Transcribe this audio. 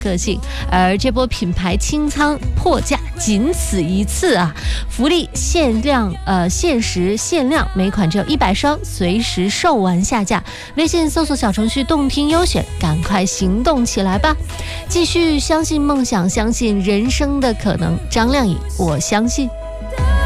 个性。而这波品牌清仓破价仅此一次啊，福利限时限量，每款只有100双，随时售完下架。微信搜索小程序动听优选，赶快行动起来吧！继续相信梦想，相信人生的可能。张靓颖，我相信。